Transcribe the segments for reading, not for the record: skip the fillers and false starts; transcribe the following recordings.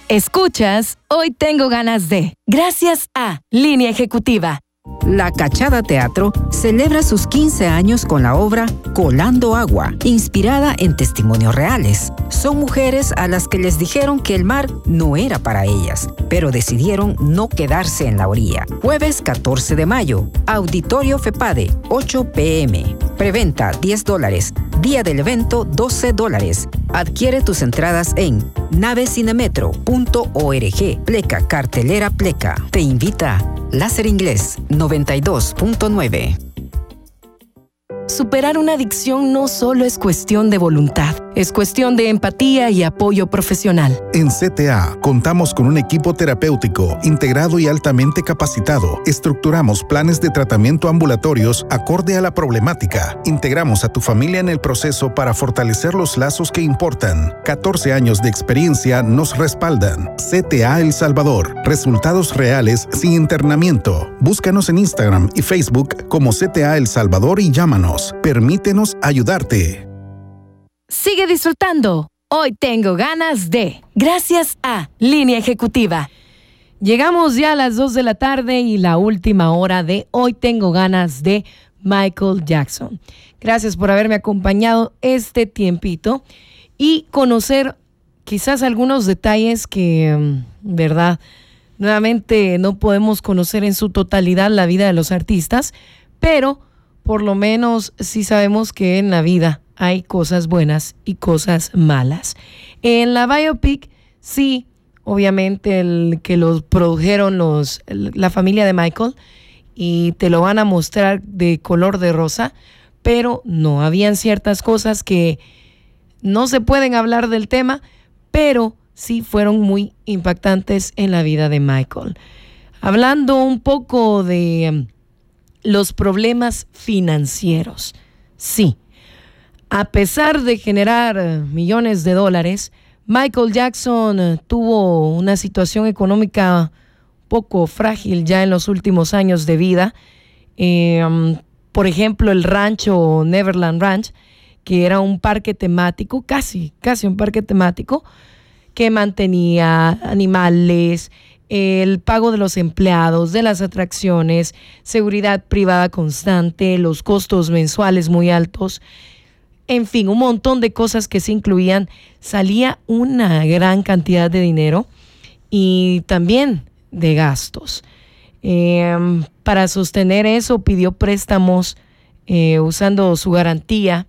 Escuchas Hoy Tengo Ganas de, gracias a Línea Ejecutiva. La Cachada Teatro celebra sus 15 años con la obra Colando Agua, inspirada en testimonios reales. Son mujeres a las que les dijeron que el mar no era para ellas, pero decidieron no quedarse en la orilla. Jueves 14 de mayo, Auditorio FEPADE, 8 p.m. Preventa $10, día del evento $12. Adquiere tus entradas en navecinemetro.org. Pleca, cartelera Pleca. Te invita Láser Inglés 92.9. Superar una adicción no solo es cuestión de voluntad, es cuestión de empatía y apoyo profesional. En CTA contamos con un equipo terapéutico integrado y altamente capacitado. Estructuramos planes de tratamiento ambulatorios acorde a la problemática. Integramos a tu familia en el proceso para fortalecer los lazos que importan. 14 años de experiencia nos respaldan. CTA El Salvador. Resultados reales sin internamiento. Búscanos en Instagram y Facebook como CTA El Salvador y llámanos. Permítenos ayudarte. Sigue disfrutando. Hoy Tengo Ganas de, gracias a Línea Ejecutiva. Llegamos ya a las 2 de la tarde y la última hora de Hoy Tengo Ganas de Michael Jackson. Gracias por haberme acompañado este tiempito y conocer quizás algunos detalles que, verdad, nuevamente no podemos conocer en su totalidad la vida de los artistas, pero por lo menos sí sabemos que en la vida hay cosas buenas y cosas malas. En la biopic, sí, obviamente el que los produjeron la familia de Michael y te lo van a mostrar de color de rosa, pero no, habían ciertas cosas que no se pueden hablar del tema, pero sí fueron muy impactantes en la vida de Michael. Hablando un poco de los problemas financieros. Sí, a pesar de generar millones de dólares, Michael Jackson tuvo una situación económica poco frágil ya en los últimos años de vida. Por ejemplo, el rancho Neverland Ranch, que era un parque temático, casi un parque temático, que mantenía animales, el pago de los empleados, de las atracciones, seguridad privada constante, los costos mensuales muy altos, en fin, un montón de cosas que se incluían. Salía una gran cantidad de dinero y también de gastos. Para sostener eso pidió préstamos usando su garantía,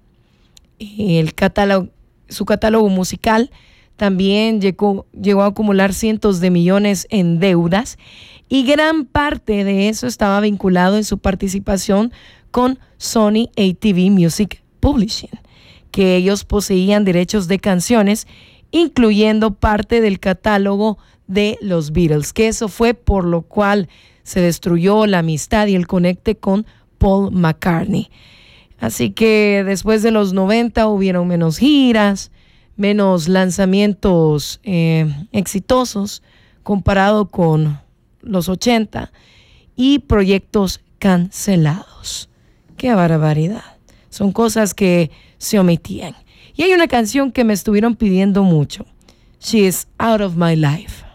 su catálogo musical. También llegó a acumular cientos de millones en deudas y gran parte de eso estaba vinculado en su participación con Sony ATV Music Publishing, que ellos poseían derechos de canciones, incluyendo parte del catálogo de los Beatles, que eso fue por lo cual se destruyó la amistad y el conecte con Paul McCartney. Así que después de los 90 hubieron menos giras, menos lanzamientos exitosos comparado con los 80 y proyectos cancelados. ¡Qué barbaridad! Son cosas que se omitían. Y hay una canción que me estuvieron pidiendo mucho. She is Out of My Life.